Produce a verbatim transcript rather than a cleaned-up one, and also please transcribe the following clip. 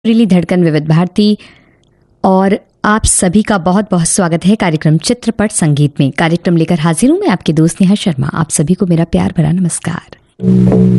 सुरीली धड़कन विविध भारती और आप सभी का बहुत बहुत स्वागत है कार्यक्रम चित्रपट संगीत में। कार्यक्रम लेकर हाजिर हूं मैं आपकी दोस्त नेहा शर्मा। आप सभी को मेरा प्यार भरा नमस्कार।